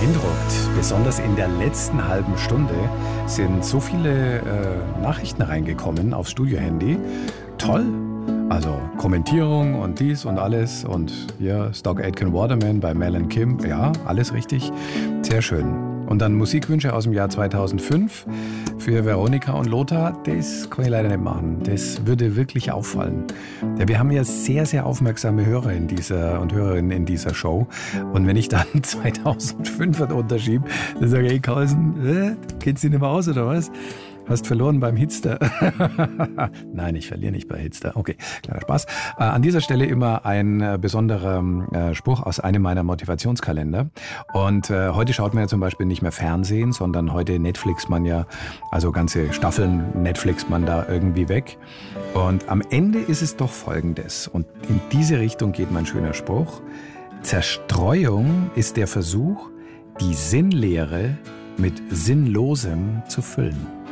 beeindruckt. Besonders in der letzten halben Stunde sind so viele Nachrichten reingekommen aufs Studiohandy. Toll! Also Kommentierung und dies und alles und hier Stock Aitken Waterman bei Mel and Kim. Ja, alles richtig. Sehr schön. Und dann Musikwünsche aus dem Jahr 2005 für Veronika und Lothar. Das kann ich leider nicht machen. Das würde wirklich auffallen. Ja, wir haben ja sehr, sehr aufmerksame Hörer und Hörerinnen in dieser Show. Und wenn ich dann 2005 unterschiebe, dann sage ich, Carlsen, kennst du nicht mehr aus oder was? Hast verloren beim Hitster. Nein, ich verliere nicht bei Hitster. Okay, kleiner Spaß. An dieser Stelle immer ein besonderer Spruch aus einem meiner Motivationskalender. Und heute schaut man ja zum Beispiel nicht mehr Fernsehen, sondern heute Netflixt man ja, also ganze Staffeln Netflixt man da irgendwie weg. Und am Ende ist es doch Folgendes. Und in diese Richtung geht mein schöner Spruch. Zerstreuung ist der Versuch, die Sinnlehre mit Sinnlosem zu füllen.